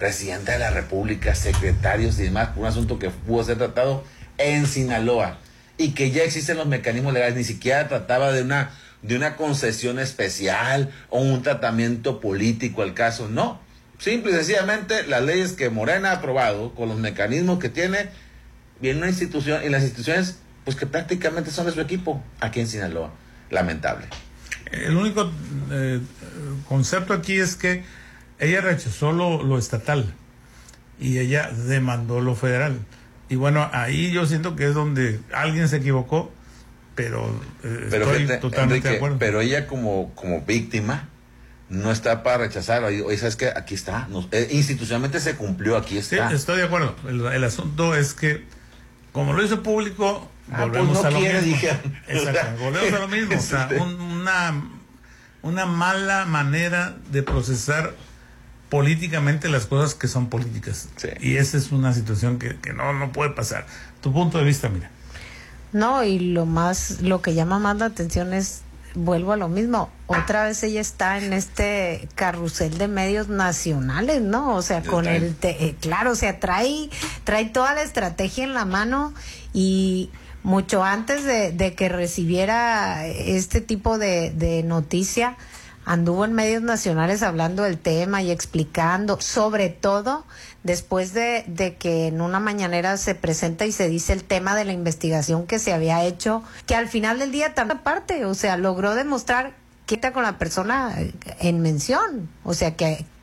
presidente de la República, secretarios y demás, por un asunto que pudo ser tratado en Sinaloa y que ya existen los mecanismos legales. Ni siquiera trataba de una concesión especial o un tratamiento político al caso, no. Simple y sencillamente las leyes que Morena ha aprobado con los mecanismos que tiene, viene una institución, y las instituciones pues que prácticamente son de su equipo aquí en Sinaloa. Lamentable. El único concepto aquí es que ella rechazó lo estatal y ella demandó lo federal. Y bueno, ahí yo siento que es donde alguien se equivocó, pero estoy totalmente Enrique, de acuerdo. Pero ella como víctima no está para rechazar. Oye, ¿sabes qué? Aquí está. Institucionalmente se cumplió, aquí está. Sí, estoy de acuerdo. El asunto es que, como lo hizo público, volvemos pues no a lo quiere, mismo. dijeron. Exacto, volvemos a lo mismo. O sea, una mala manera de procesar políticamente las cosas que son políticas. Sí. Y esa es una situación que no puede pasar. Tu punto de vista, mira. No, y lo que llama más la atención es, vuelvo a lo mismo, otra vez ella está en este carrusel de medios nacionales, ¿no? O sea, con claro, o sea, trae toda la estrategia en la mano, y mucho antes de que recibiera este tipo de noticia, anduvo en medios nacionales hablando del tema y explicando, sobre todo después de que en una mañanera se presenta y se dice el tema de la investigación que se había hecho, que al final del día también aparte, o sea, logró demostrar que está con la persona en mención, o sea, que